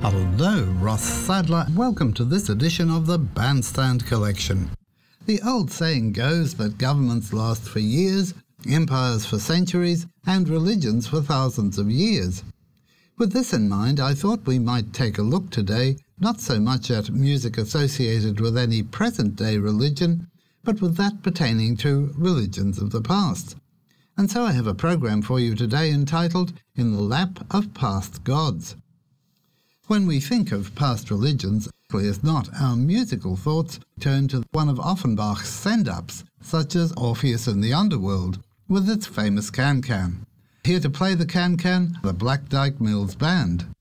Hello, Ross Sadler. Welcome to this edition of the Bandstand Collection. The old saying goes that governments last for years, empires for centuries, and religions for thousands of years. With this in mind, I thought we might take a look today, not so much at music associated with any present-day religion, but with that pertaining to religions of the past. And so I have a program for you today entitled In the Lap of Past Gods. When we think of past religions, likely as not, our musical thoughts turn to one of Offenbach's send-ups, such as Orpheus in the Underworld, with its famous can-can. Here to play the can-can, the Black Dyke Mills Band.